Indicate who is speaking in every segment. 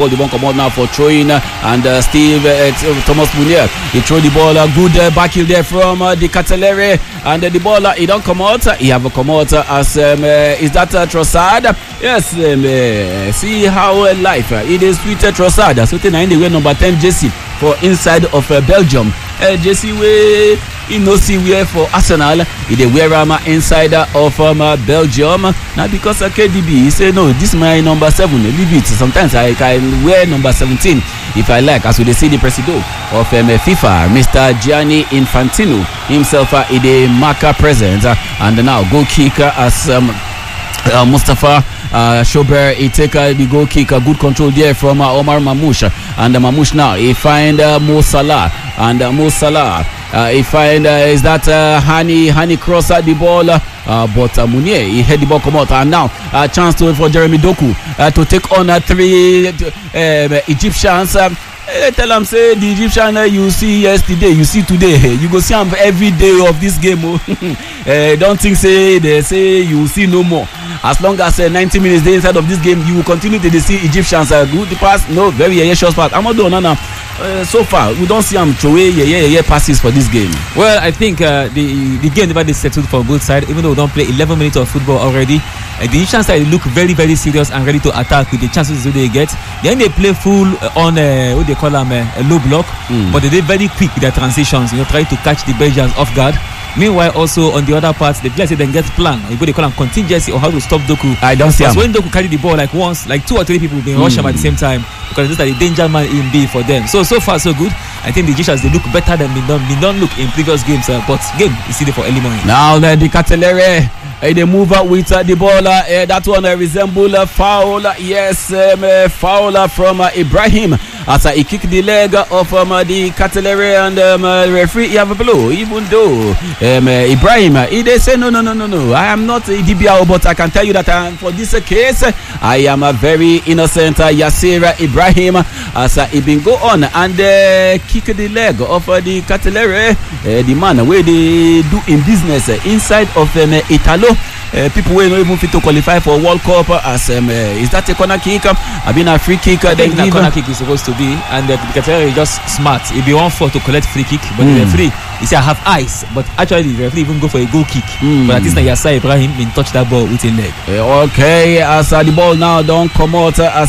Speaker 1: ball. The one come out now for throwing, and Thomas Munier, he throw the ball. Good back heel there from the Catelere, and the ball he don't come out. He have come out as is that Trossard? Yes. See how life it is with Trossard. So in the way number 10 Jesse for inside of Belgium. Jesse way he no see where for Arsenal. He dey wear inside of Belgium. Now because KDB he say no, this is my number 7. Leave it. Sometimes I can wear number 17 if I like. As we see the president of FIFA, Mr. Gianni Infantino himself, he dey marker present, and now goal kicker as Mustafa Shober, he take the goal kick, a good control there from Omar Mamouche, and Mamouche now he find Mo Salah, and Mo Salah he find is that Hani cross the ball, but Munier he had the ball come out, and now a chance for Jeremy Doku to take on 3 Egyptians. Tell them say the Egyptian you see yesterday, you see today, you go see them every day of this game. Don't think say they say you see no more. As long as 90 minutes they inside of this game, you will continue to see Egyptians good pass, no very short pass. Amadou Onana, so far we don't see them throw away passes for this game.
Speaker 2: Well, I think the game never is settled for both sides, even though we don't play 11 minutes of football already. The Egyptian side look very, very serious and ready to attack with the chances they get. They may play full on what they call them a low block, but they very quick with their transitions. Try to catch the Belgians off guard. Meanwhile, also on the other parts, the players then get plan. They call them contingency or how to stop Doku.
Speaker 1: I don't see him.
Speaker 2: When Doku carry the ball like once, like 2 or 3 people they rush him at the same time, because this is the danger man in B for them. So far so good. I think the Egyptians they look better than they don't look in previous games, but game is still for early morning.
Speaker 1: Now the Catelere. They move out with the ball. That one resemble a foul. Yes, foul from Ibrahim as he kicked the leg of the Catelere, and referee he have a blow. Even though Ibrahim, they say no. I am not a DBL, but I can tell you that for this case, I am a very innocent Yasser Ibrahim as he been go on and kick the leg of the Catelere. The man where they do in business inside of Italo. People will not even fit to qualify for World Cup as is that a corner kick? I mean a free kick.
Speaker 2: I think the corner kick is supposed to be, and the Qatar is just smart. It be 1-4 to collect free kick, but the referee he say I have eyes, but actually the referee even go for a goal kick. But at least Yasser Ibrahim been touch that ball with his leg.
Speaker 1: Okay, as the ball now don't come out as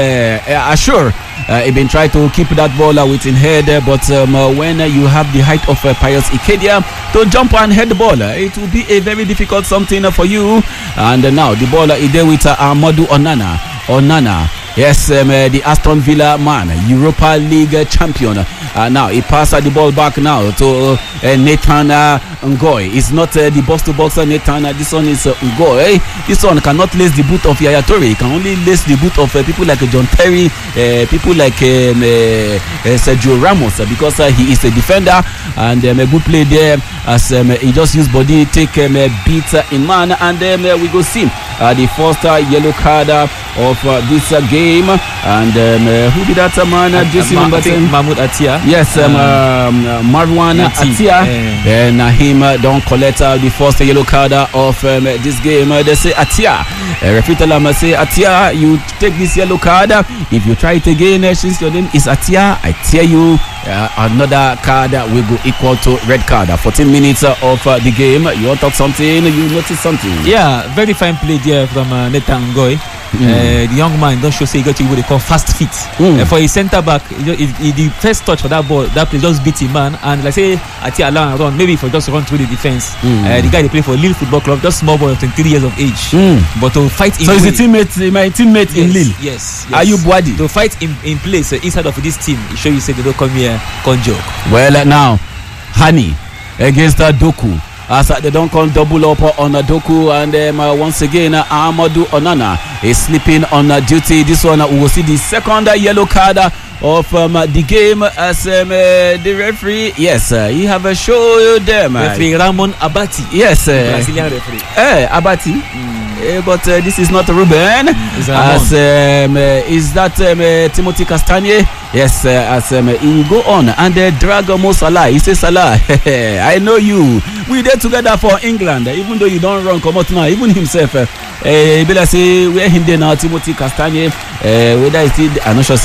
Speaker 1: Ashur. He been trying to keep that ball with his head, but when you have the height of Pius Ikedia to jump and head the ball, it will be a very difficult something for you. And now the ball is there with Amadou Onana. Yes, the Aston Villa man, Europa League champion. Now he passed the ball back now to Nathan Ngoy. It's not the box-to-box Nathan. This one is Ngoy. This one cannot lace the boot of Yaya Toure. He can only lace the boot of people like John Terry, people like Sergio Ramos, because he is a defender, and a good play there as he just used body take beat in man, and we go see the first yellow card of this game. And who did that man? Jesse number 10,
Speaker 2: Mahmoud Atia.
Speaker 1: Yes, Marwan Atia. And him don't collect the first yellow card of this game. They say Atia. Referee tell him say Atia, you take this yellow card. If you try it again, since your name is Atia, I tell you another card will go equal to red card. 14 minutes of the game. You want to talk something? You notice something?
Speaker 2: Yeah, very fine play there from Nathan Ngoy. The young man don't show say he got what they call fast feet. For his centre back, the first touch for that ball, that play just beat him man, and like say Atia allow run, maybe for just run through the defense. The guy they play for Lille Football Club, just small boy of 23 years of age, but to fight in
Speaker 1: so he's a teammate, my teammate in Lille.
Speaker 2: Yes.
Speaker 1: Ayub Wadi
Speaker 2: to fight in place inside of this team. It show you say they don't come here con joke.
Speaker 1: Well, now Hani against Doku. As they don't come double up on Doku, and once again Amadou Onana is sleeping on duty. This one we will see the second yellow card of the game as the referee. Yes, he have showed them.
Speaker 2: Referee Ramon Abati.
Speaker 1: Yes,
Speaker 2: Brazilian referee.
Speaker 1: Abati. But this is not Ruben. As is that Timothy Castagne? Yes, as he go on and drag Mo Salah. He says, Salah, I know you. We there together for England. Even though you don't run, come out now. Even himself, he be like say, where him there now, Timothy Castagne. Whether it's I'm not sure.